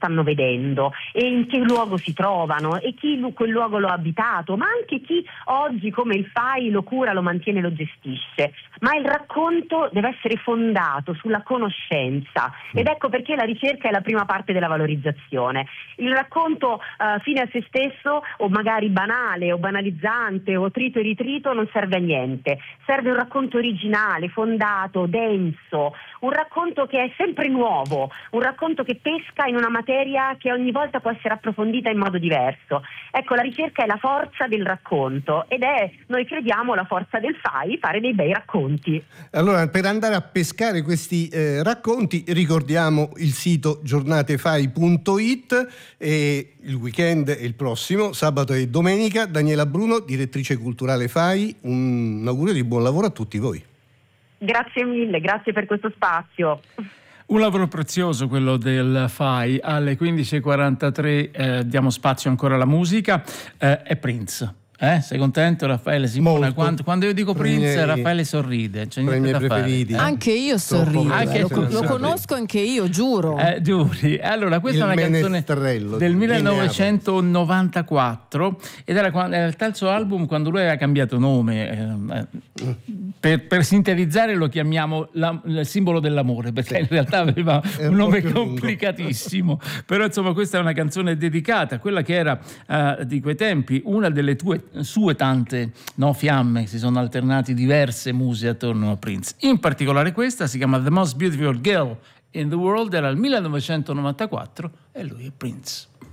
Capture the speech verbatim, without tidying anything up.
stanno vedendo e in che luogo si trovano e chi quel luogo lo ha abitato, ma anche chi oggi come il F A I lo cura, lo mantiene, lo gestisce. Ma il racconto deve essere fondato sulla conoscenza, ed ecco perché la ricerca è la prima parte della valorizzazione. Il racconto uh, fine a se stesso, o magari banale o banalizzante o trito e ritrito, non serve a niente. Serve un racconto originale, fondato, denso, un racconto che è sempre nuovo, un racconto che pesca in una materia che ogni volta può essere approfondita in modo diverso. Ecco, la ricerca è la forza del racconto ed è, noi crediamo, la forza del F A I, fare dei bei racconti. Allora, per andare a pescare questi eh, racconti, ricordiamo il sito giornatefai punto it, e il weekend è il prossimo, sabato e domenica. Daniela Bruno, direttrice culturale F A I, un augurio di buon lavoro a tutti voi. Grazie mille, grazie per questo spazio. Un lavoro prezioso quello del F A I. Alle quindici e quarantatré eh, diamo spazio ancora alla musica. Eh, è Prince. Eh? Sei contento, Raffaele? Simona, quando, quando io dico Prince, miei, Raffaele sorride. C'è tra i miei da preferiti. Fare. Anche io sorrido. Anche lo, lo conosco anche io, giuro. Eh, giuri. Allora, questa il è una canzone del millenovecentonovantaquattro ed era, quando, era il terzo album quando lui aveva cambiato nome. Eh, per, per sintetizzare lo chiamiamo la, il simbolo dell'amore, perché in realtà aveva un, un nome complicatissimo. Però insomma questa è una canzone dedicata a quella che era uh, di quei tempi una delle tue sue tante no, fiamme. Si sono alternati diverse muse attorno a Prince, in particolare questa si chiama The Most Beautiful Girl in the World, era il millenovecentonovantaquattro e lui è Prince.